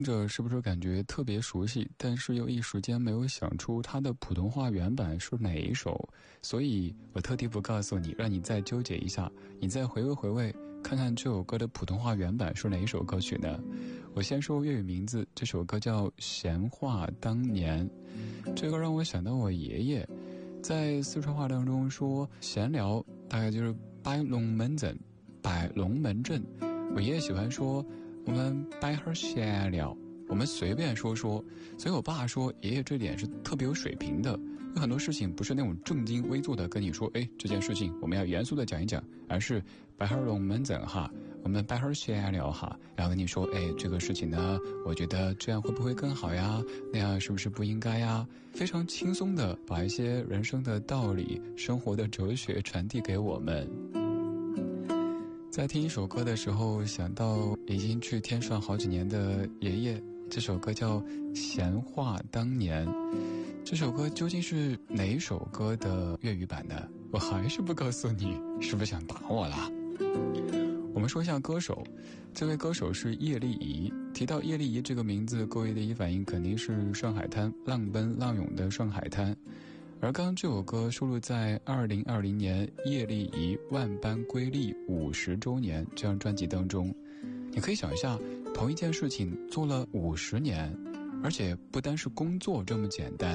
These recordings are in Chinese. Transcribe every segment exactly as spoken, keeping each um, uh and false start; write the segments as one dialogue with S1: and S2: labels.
S1: 这是不是感觉特别熟悉，但是又一时间没有想出它的普通话原版是哪一首，所以我特地不告诉你，让你再纠结一下，你再回味回味，看看这首歌的普通话原版是哪一首歌曲呢？我先说粤语名字，这首歌叫《闲话当年》，这个让我想到我爷爷，在四川话当中说闲聊，大概就是摆龙门阵，摆龙门阵。我爷爷喜欢说我们摆会儿闲聊，我们随便说说。所以我爸说爷爷这点是特别有水平的，有很多事情不是那种正襟危坐的跟你说，哎，这件事情我们要严肃的讲一讲，而是摆会儿龙门阵哈，我们摆会儿闲聊哈，然后跟你说，哎，这个事情呢，我觉得这样会不会更好呀？那样是不是不应该呀？非常轻松的把一些人生的道理、生活的哲学传递给我们。在听一首歌的时候，想到已经去天上好几年的爷爷，这首歌叫《闲话当年》。这首歌究竟是哪一首歌的粤语版呢？我还是不告诉你，是不是想打我啦？我们说一下歌手，这位歌手是叶丽仪。提到叶丽仪这个名字，各位的第一反应肯定是上海滩，浪奔浪涌的上海滩。而刚刚这首歌收录在二零二零年叶丽仪万般归丽五十周年这张专辑当中。你可以想一下，同一件事情做了五十年，而且不单是工作这么简单。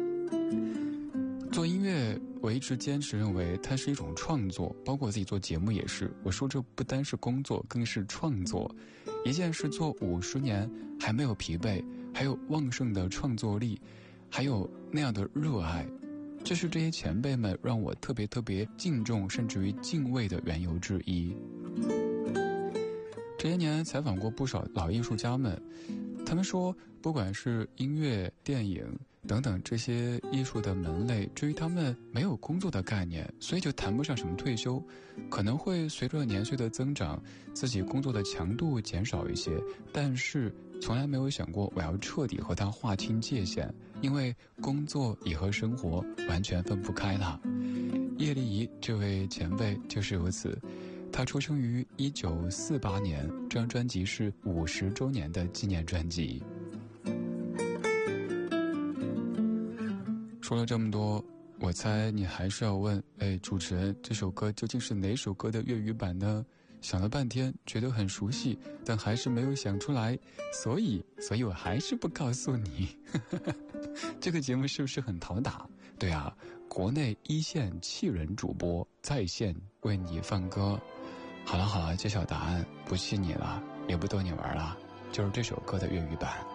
S1: 做音乐我一直坚持认为它是一种创作，包括我自己做节目也是，我说这不单是工作，更是创作。一件事做五十年还没有疲惫，还有旺盛的创作力，还有那样的热爱，这是这些前辈们让我特别特别敬重甚至于敬畏的缘由之一。这些年采访过不少老艺术家们，他们说不管是音乐、电影等等这些艺术的门类，至于他们没有工作的概念，所以就谈不上什么退休，可能会随着年岁的增长，自己工作的强度减少一些，但是从来没有想过我要彻底和它划清界限，因为工作也和生活完全分不开了。叶丽仪这位前辈就是如此，他出生于一九四八年，这张专辑是五十周年的纪念专辑。说了这么多，我猜你还是要问，哎，主持人，这首歌究竟是哪首歌的粤语版呢？想了半天，觉得很熟悉，但还是没有想出来，所以，所以我还是不告诉你。这个节目是不是很讨打？对啊，国内一线气人主播在线为你放歌。好了好了，揭晓答案，不气你了，也不逗你玩了，就是这首歌的粤语版。